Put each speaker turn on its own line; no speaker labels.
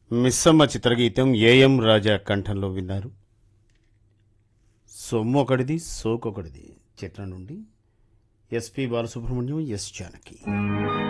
Missamma చిత్రగీతం AM రాజా కంఠంలో విన్నారు. సొమ్మొకటిది సోకొకటిది చిత్రం నుండి ఎస్పి బాలసుబ్రహ్మణ్యం, ఎస్ జానకి.